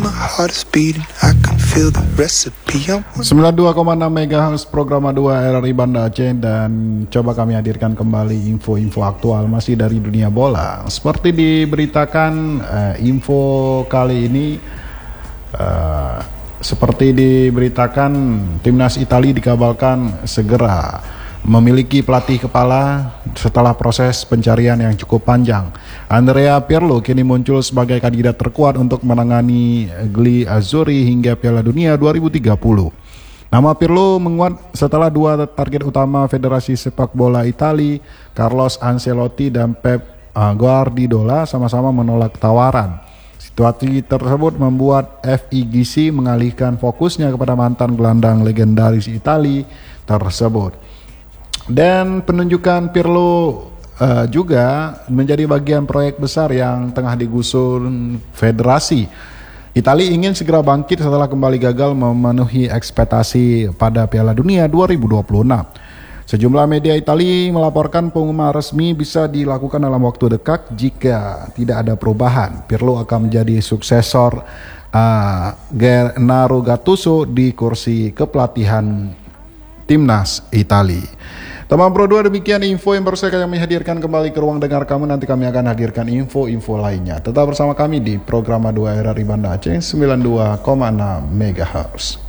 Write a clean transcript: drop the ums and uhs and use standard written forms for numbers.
my heart is beating, I can feel the recipe. 92,6 MHz program 2 RRI Banda Aceh, dan coba kami hadirkan kembali info-info aktual masih dari dunia bola. Seperti diberitakan info kali ini seperti diberitakan timnas Italia dikabarkan segera memiliki pelatih kepala setelah proses pencarian yang cukup panjang. Andrea Pirlo kini muncul sebagai kandidat terkuat untuk menangani Gli Azzurri hingga Piala Dunia 2030. Nama Pirlo menguat setelah dua target utama Federasi Sepak Bola Italia, Carlos Ancelotti dan Pep Guardiola, sama-sama menolak tawaran. Situasi tersebut membuat FIGC mengalihkan fokusnya kepada mantan gelandang legendaris Italia tersebut. Dan penunjukan Pirlo juga menjadi bagian proyek besar yang tengah digusur federasi. Italia ingin segera bangkit setelah kembali gagal memenuhi ekspektasi pada Piala Dunia 2026. Sejumlah media Italia melaporkan pengumuman resmi bisa dilakukan dalam waktu dekat jika tidak ada perubahan. Pirlo akan menjadi suksesor Gennaro Gattuso di kursi kepelatihan timnas Italia. Teman Pro 2, demikian info yang baru saya kami hadirkan kembali ke ruang dengar kamu. Nanti kami akan hadirkan info-info lainnya. Tetap bersama kami di program 2 RRI Banda Aceh 92,6 MHz.